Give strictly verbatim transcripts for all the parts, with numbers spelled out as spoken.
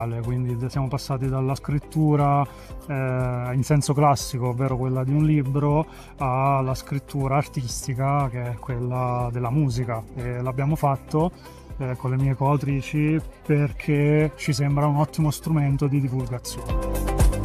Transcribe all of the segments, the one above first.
Quindi siamo passati dalla scrittura eh, in senso classico, ovvero quella di un libro, alla scrittura artistica, che è quella della musica, e l'abbiamo fatto eh, con le mie coautrici perché ci sembra un ottimo strumento di divulgazione.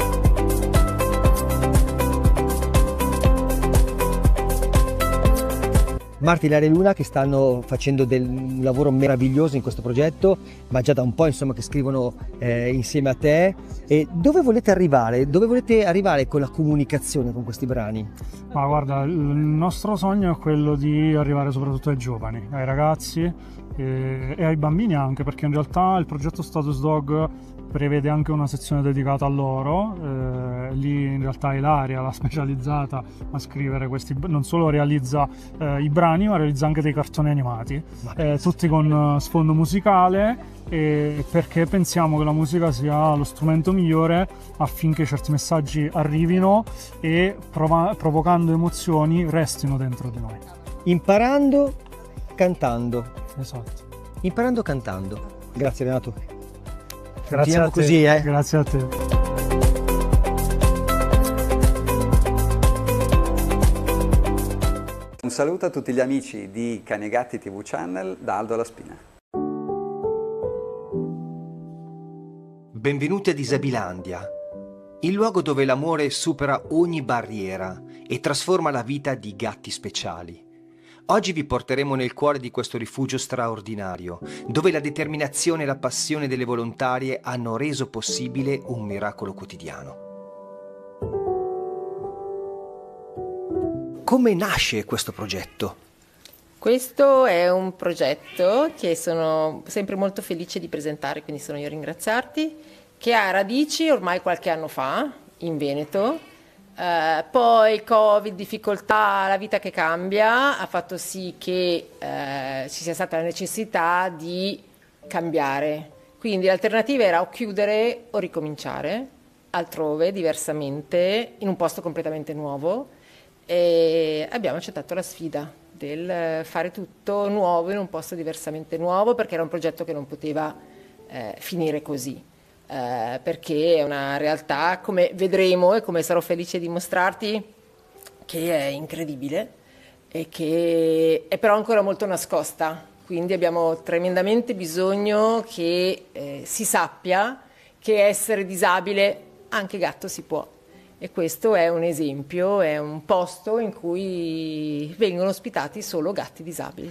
Marti, Ilaria e Luna, che stanno facendo del, un lavoro meraviglioso in questo progetto, ma già da un po' insomma che scrivono eh, insieme a te. E dove volete arrivare? Dove volete arrivare con la comunicazione con questi brani? Ma guarda, il nostro sogno è quello di arrivare soprattutto ai giovani, ai ragazzi e, e ai bambini anche, perché in realtà il progetto Status Dog prevede anche una sezione dedicata a loro. Eh, lì in realtà Ilaria, la specializzata a scrivere questi, non solo realizza eh, i brani, ma realizza anche dei cartoni animati, eh, tutti con sfondo musicale, eh, perché pensiamo che la musica sia lo strumento migliore affinché certi messaggi arrivino e prov- provocando emozioni restino dentro di noi. Imparando, cantando. Esatto. Imparando, cantando. Grazie Renato. Grazie a te. Così, eh. Grazie a te. Un saluto a tutti gli amici di Cani e Gatti tivù Channel da Aldo La Spina. Benvenuti a Disabilandia, il luogo dove l'amore supera ogni barriera e trasforma la vita di gatti speciali. Oggi vi porteremo nel cuore di questo rifugio straordinario, dove la determinazione e la passione delle volontarie hanno reso possibile un miracolo quotidiano. Come nasce questo progetto? Questo è un progetto che sono sempre molto felice di presentare, quindi sono io a ringraziarti, che ha radici ormai qualche anno fa in Veneto. Uh, poi Covid, difficoltà, la vita che cambia ha fatto sì che uh, ci sia stata la necessità di cambiare. Quindi l'alternativa era o chiudere o ricominciare altrove, diversamente, in un posto completamente nuovo, e abbiamo accettato la sfida del fare tutto nuovo in un posto diversamente nuovo, perché era un progetto che non poteva eh, finire così. Uh, perché è una realtà, come vedremo e come sarò felice di mostrarti, che è incredibile e che è però ancora molto nascosta, quindi abbiamo tremendamente bisogno che eh, si sappia che essere disabile anche gatto si può, e questo è un esempio, è un posto in cui vengono ospitati solo gatti disabili.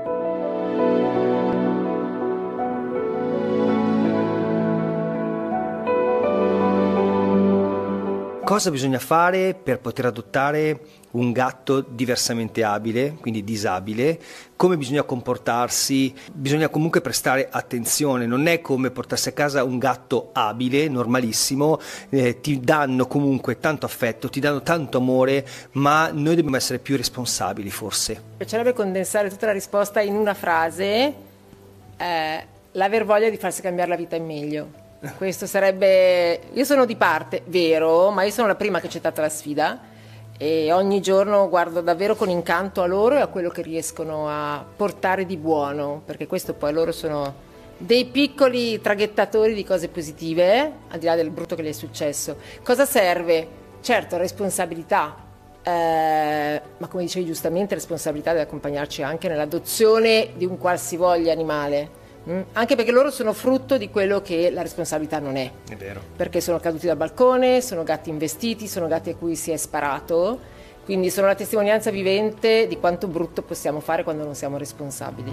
Cosa bisogna fare per poter adottare un gatto diversamente abile, quindi disabile? Come bisogna comportarsi? Bisogna comunque prestare attenzione, non è come portarsi a casa un gatto abile, normalissimo, eh, ti danno comunque tanto affetto, ti danno tanto amore, ma noi dobbiamo essere più responsabili forse. Mi piacerebbe condensare tutta la risposta in una frase, eh, l'aver voglia di farsi cambiare la vita in meglio. Questo sarebbe, io sono di parte, vero, ma io sono la prima che ha accettato la sfida e ogni giorno guardo davvero con incanto a loro e a quello che riescono a portare di buono, perché questo poi loro sono dei piccoli traghettatori di cose positive, al di là del brutto che gli è successo. Cosa serve? Certo, responsabilità, eh, ma come dicevi giustamente, responsabilità deve accompagnarci anche nell'adozione di un qualsivoglia animale. Anche perché loro sono frutto di quello che la responsabilità non è. È vero. Perché sono caduti dal balcone, sono gatti investiti, sono gatti a cui si è sparato, quindi sono la testimonianza vivente di quanto brutto possiamo fare quando non siamo responsabili.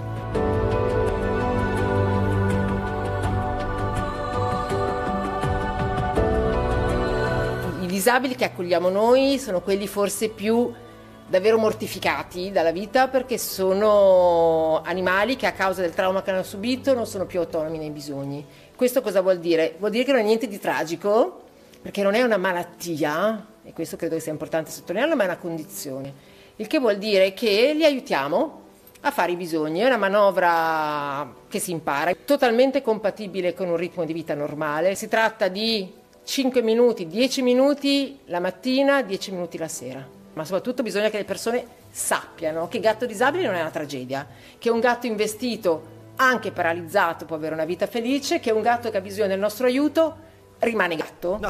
I disabili che accogliamo noi sono quelli forse più davvero mortificati dalla vita, perché sono animali che a causa del trauma che hanno subito non sono più autonomi nei bisogni. Questo cosa vuol dire? Vuol dire che non è niente di tragico, perché non è una malattia, e questo credo che sia importante sottolinearlo, ma è una condizione. Il che vuol dire che li aiutiamo a fare i bisogni, è una manovra che si impara, è totalmente compatibile con un ritmo di vita normale. Si tratta di cinque minuti, dieci minuti la mattina, dieci minuti la sera. Ma soprattutto bisogna che le persone sappiano che il gatto disabile non è una tragedia, che un gatto investito anche paralizzato può avere una vita felice, che un gatto che ha bisogno del nostro aiuto rimane gatto.